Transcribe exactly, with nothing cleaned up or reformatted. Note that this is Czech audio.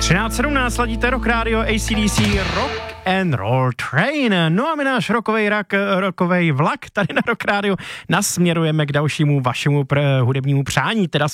třináct sedmnáct ladíte Rock Radio A C D C Rock and Roll Train. No a my náš rokovej, rak, rokovej vlak tady na Rock Radio nasměrujeme k dalšímu vašemu pr- hudebnímu přání, teda